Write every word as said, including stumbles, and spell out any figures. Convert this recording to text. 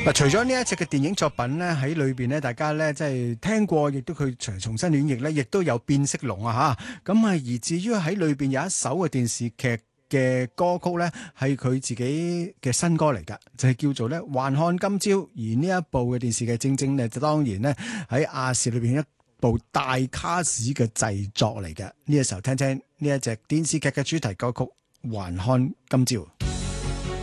嗱，除咗呢一隻嘅電影作品咧，喺裏邊咧，大家咧即係聽過，亦都佢重重新演繹咧，亦都有變色龍啊嚇。咁啊，而至於喺裏邊有一首嘅電視劇嘅歌曲咧，係佢自己嘅新歌嚟㗎，就係、是、叫做咧《還看今朝》。而呢一部嘅電視劇正正咧，就當然咧喺亞視裏邊一部大卡士嘅製作嚟嘅。呢個時候聽聽呢一隻電視劇嘅主題歌曲《還看今朝》。